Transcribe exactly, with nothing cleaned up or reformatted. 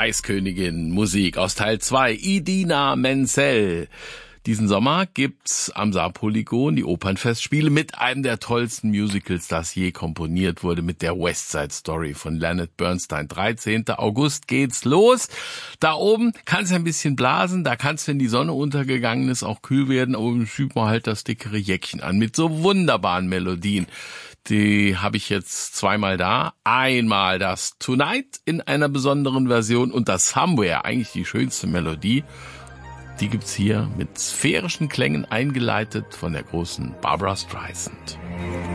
Eiskönigin Musik aus Teil zwei, Idina Menzel. Diesen Sommer gibt's am Saarpolygon die Opernfestspiele mit einem der tollsten Musicals, das je komponiert wurde, mit der West Side Story von Leonard Bernstein. dreizehnten August geht's los. Da oben kann's ein bisschen blasen, da kann's, wenn die Sonne untergegangen ist, auch kühl werden, aber oben schiebt man halt das dickere Jäckchen an mit so wunderbaren Melodien. Die habe ich jetzt zweimal da. Einmal das Tonight in einer besonderen Version und das Somewhere, eigentlich die schönste Melodie. Die gibt's hier mit sphärischen Klängen eingeleitet von der großen Barbra Streisand.